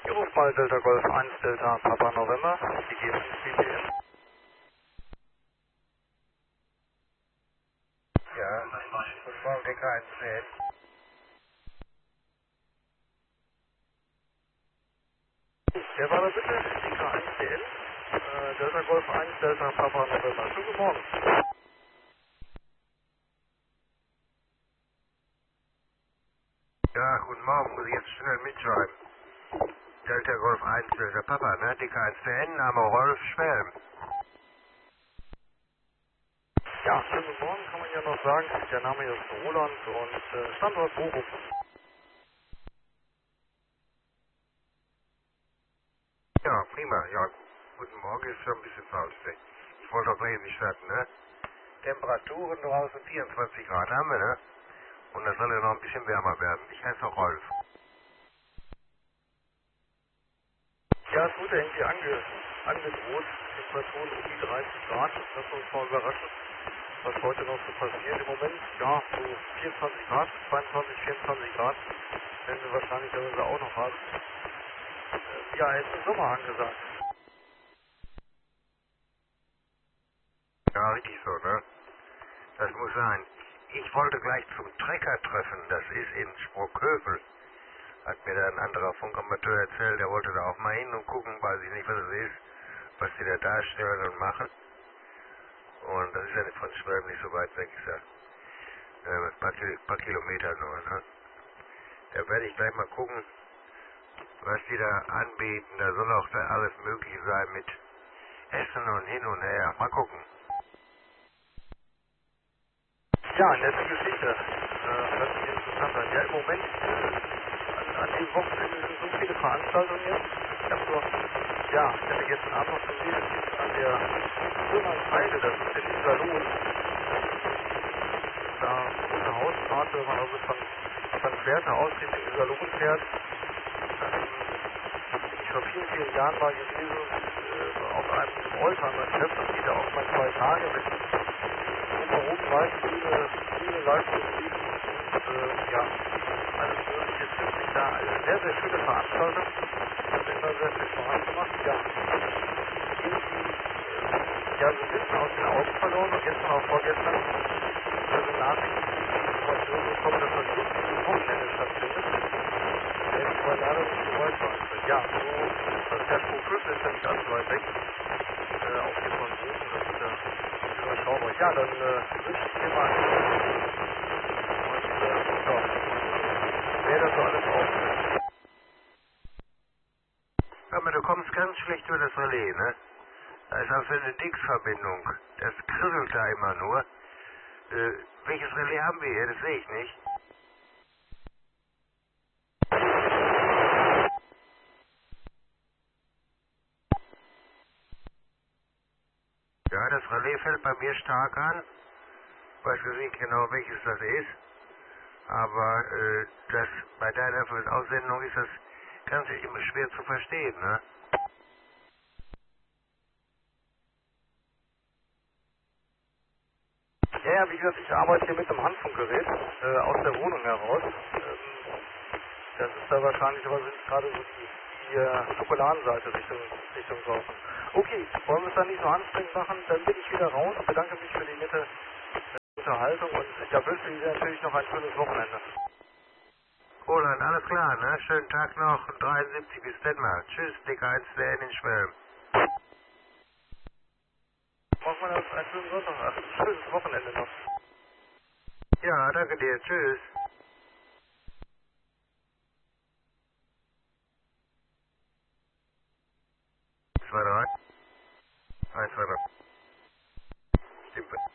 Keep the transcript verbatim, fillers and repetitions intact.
Ihr ruft mal Delta Golf eins, Delta Papa November, die G fünf B P N. Ja, guten Morgen, Decker eins zehn. Wer war da bitte? D K eins D N, äh, Delta Golf eins, Delta Papa November. Schönen guten Morgen. Ja, guten Morgen, muss ich jetzt schnell mitschreiben. Delta Golf eins, Delta Papa, ne? Decker eins zehn, Name Rolf Schwelm. Ja, schönen guten Morgen, kann man ja noch sagen. Der Name hier ist Roland und äh, Standort Bochum. Ja, prima, ja. Guten Morgen ist schon ein bisschen falsch, ne? Ich wollte doch gleich in die Stadt, ne? Temperaturen draußen vierundzwanzig Grad haben wir, ne? Und das soll ja noch ein bisschen wärmer werden. Ich heiße Rolf. Ja, es wurde irgendwie ange, angedroht, Temperaturen um die dreißig Grad. Lass uns mal überraschen, was heute noch so passiert. Im Moment, ja, so vierundzwanzig Grad, zweiundzwanzig, vierundzwanzig Grad, werden wir wahrscheinlich darüber auch noch haben. Äh, ja, jetzt ist Sommer angesagt. Ja, richtig so, ne? Das muss sein. Ich wollte gleich zum Trecker-Treffen, das ist in Sprockhövel. Hat mir da ein anderer Funkamateur erzählt, der wollte da auch mal hin und gucken, weiß ich nicht, was es ist, was die da darstellen und machen. Und das ist ja von Schwelm nicht so weit weg, ist ja äh, ein paar, Kil paar Kilometer nur, ne? Da werde ich gleich mal gucken, was die da anbieten. Da soll auch da alles möglich sein mit Essen und hin und her. Mal gucken. Ja, nette Geschichte. Äh, hört sich interessant an. Ja, im Moment, äh, an, an dem Wochenende sind so viele Veranstaltungen jetzt. Ich habe nur, ja, ich hatte gestern Abend noch gesehen, es gibt an der Firma Teile, das ist in Iserlohn, da große Hausfahrt, wenn man also von, von Querte aus Richtung Iserlohn fährt. Ähm, ich vor vielen, vielen Jahren mal gewesen, äh, auf einem Oldtimer-Treff, das geht ja auch mal zwei Tage mit drumherum weit viele, viele Live-Musik und äh, ja, alles mögliche trifft sich da. Eine sehr, sehr schöne Veranstaltung. Hat immer sehr viel Spaß gemacht. Ja, irgendwie, äh, ja, so ein bisschen aus den Augen verloren und gestern auch vorgestern also Nachrichten, Informationen bekommen, dass das wirklich am Wochenende stattfindet. Der ist aber leider nicht so weit beantwortet. Ja, so, also der Sprungküste ist ja nicht allzu weit weg. Äh, auch hier von Bochum, das ist ja überschaubar. Ja, dann äh, wünsche ich dir mal und äh, ja, wer das so alles auf. Aber du kommst ganz schlecht über das Relais, ne? Da ist auch so eine Dix-Verbindung. Das kribbelt da immer nur. Äh, welches Relais haben wir hier? Das sehe ich nicht. Ja, das Relais fällt bei mir stark an. Ich weiß jetzt nicht genau, welches das ist. Aber äh, das, bei deiner Aussendung ist das ganz immer schwer zu verstehen, ne? Ja, ja, wie gesagt, ich arbeite hier mit einem Handfunkgerät äh, aus der Wohnung heraus. Ähm, das ist da wahrscheinlich, aber sind gerade so die, die äh, Schokoladenseite Richtung, Richtung Saufen. Okay, wollen wir es dann nicht so anstrengend machen, dann bin ich wieder raus, bedanke mich für die nette äh, Unterhaltung und ja, wünsche Ihnen natürlich noch ein schönes Wochenende. Roland, alles klar, ne? Schönen Tag noch. dreiundsiebzig bis dann mal. Tschüss, Dicker eins zehn in Schwelm. Machen wir das einen schönen Sonntag, ach, ein schönes Wochenende noch. Ja, danke dir. Tschüss. zwei, drei. eins, zwei, drei. Stimmt.